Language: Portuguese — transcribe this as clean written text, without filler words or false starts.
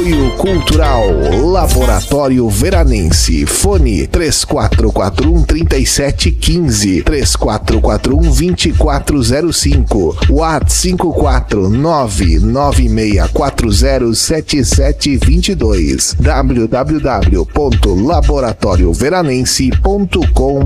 Apoio Cultural Laboratório Veranense. Fone 3441-3715, 3441-2405, WhatsApp 54996407722, www.laboratorioveranense.com.br.